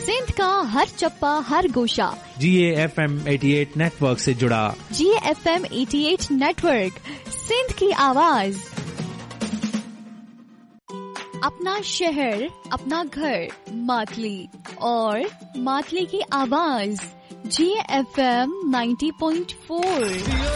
सिंध का हर चप्पा हर गोशा GAFM 88 network से जुड़ा। GAFM 88 नेटवर्क, सिंध की आवाज। अपना शहर, अपना घर, मातली और मातली की आवाज GAFM 90.4।